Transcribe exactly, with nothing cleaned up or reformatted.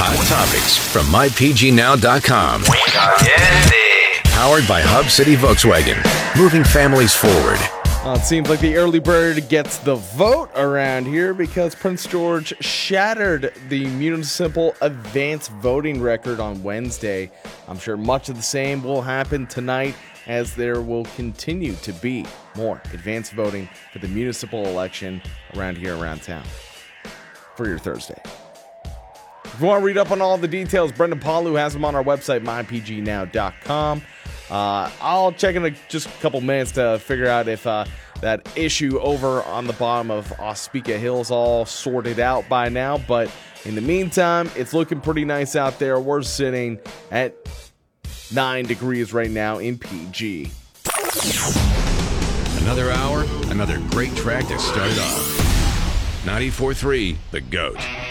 Hot topics from my p g now dot com. Powered by Hub City Volkswagen. Moving families forward. Well, it seems like the early bird gets the vote around here because Prince George shattered the municipal advance voting record on Wednesday. I'm sure much of the same will happen tonight, as there will continue to be more advance voting for the municipal election around here around town for your Thursday. If you want to read up on all the details, Brendan Palu has them on our website, my p g now dot com. Uh, I'll check in a, just a couple minutes to figure out if uh, that issue over on the bottom of Ospika Hill is all sorted out by now. But in the meantime, it's looking pretty nice out there. We're sitting at nine degrees right now in P G. Another hour, another great track to start it off. ninety-four point three, The Goat.